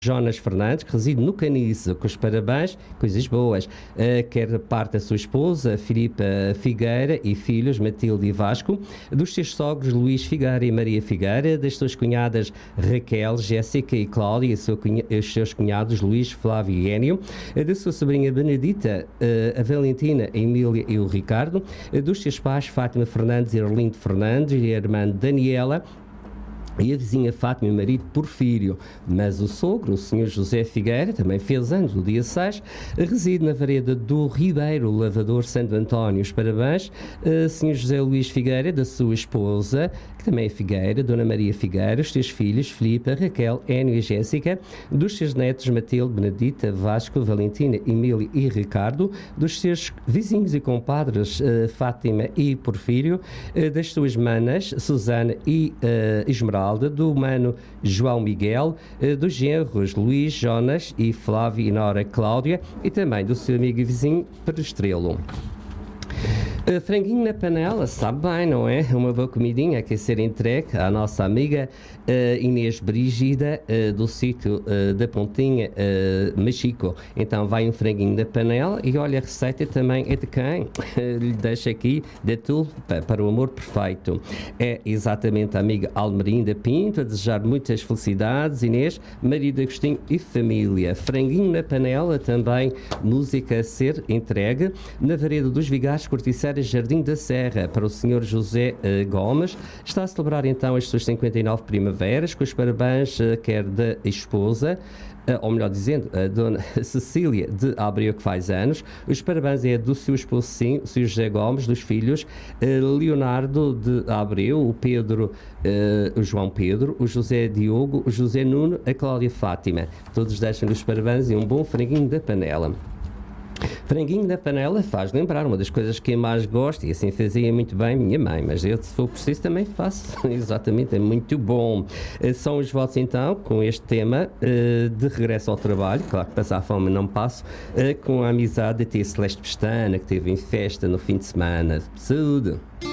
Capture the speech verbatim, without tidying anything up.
Jonas Fernandes, que reside no Caniço, com os parabéns, coisas boas. Uh, quer parte da sua esposa, Filipa Figueira, e filhos, Matilde e Vasco, dos seus sogros, Luís Figueira e Maria Figueira, das suas cunhadas, Raquel, Jéssica e Cláudia, e seu cunha, os seus cunhados, Luís, Flávio e Énio, uh, da sua sobrinha Benedita, uh, a Valentina, a Emília e o Ricardo, uh, dos seus pais, Fátima Fernandes e Erlindo Fernandes, e a irmã Daniela, e a vizinha Fátima e o marido Porfírio. Mas o sogro, o senhor José Figueira, também fez anos no dia seis, reside na vereda do Ribeiro, Lavador Santo António. Os parabéns, uh, senhor José Luís Figueira, da sua esposa, que também é Figueira, Dona Maria Figueira, os seus filhos, Filipe, Raquel, Énio e Jéssica, dos seus netos, Matilde, Benedita, Vasco, Valentina, Emília e Ricardo, dos seus vizinhos e compadres, uh, Fátima e Porfírio, uh, das suas manas, Susana e uh, Esmeralda, do mano João Miguel, dos genros Luís, Jonas e Flávio e Nora Cláudia, e também do seu amigo e vizinho Perestrelo. Uh, franguinho na panela, sabe bem, não é? Uma boa comidinha a quer ser entregue à nossa amiga uh, Inês Brigida, uh, do sítio uh, da Pontinha, uh, Machico. Então vai um franguinho na panela e olha, a receita também é de quem? Lhe deixo aqui de tudo para o amor perfeito. É exatamente a amiga Almerinda Pinto, a desejar muitas felicidades, Inês, marido Agostinho e família. Franguinho na panela, também música a ser entregue na Vereda dos Vigares, Corticeira, Jardim da Serra, para o senhor José uh, Gomes. Está a celebrar então as suas cinquenta e nove primaveras, com os parabéns uh, quer da esposa, uh, ou melhor dizendo, a dona Cecília de Abreu, que faz anos. Os parabéns é do seu esposo, sim, o senhor José Gomes, dos filhos uh, Leonardo de Abreu, o Pedro, uh, o João Pedro, o José Diogo, o José Nuno, a Cláudia Fátima. Todos deixam-lhe os parabéns e um bom franguinho da panela. Franguinho da panela faz lembrar uma das coisas que eu mais gosto, e assim fazia muito bem minha mãe, mas eu, se for preciso, também faço. Exatamente, é muito bom. São os votos então com este tema de regresso ao trabalho. Claro que passar fome não passo, com a amizade de tia Celeste Pestana, que teve em festa no fim de semana. Tudo.